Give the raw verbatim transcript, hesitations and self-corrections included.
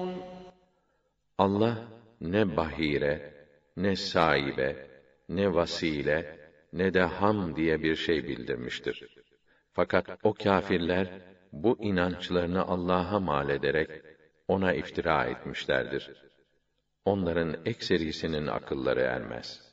Allah ne bahire, ne sahibe, ne vasile, ne de ham diye bir şey bildirmiştir. Fakat o kâfirler bu inançlarını Allah'a mal ederek ona iftira etmişlerdir. Onların ekserisinin akılları ermez.